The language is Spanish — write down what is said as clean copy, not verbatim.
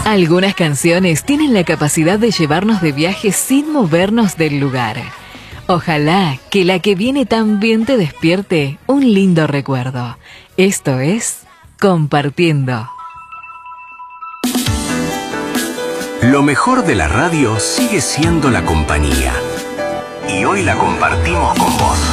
Algunas canciones tienen la capacidad de llevarnos de viaje sin movernos del lugar. Ojalá que la que viene también te despierte un lindo recuerdo. Esto es Compartiendo. Lo mejor de la radio sigue siendo la compañía. Y hoy la compartimos con vos.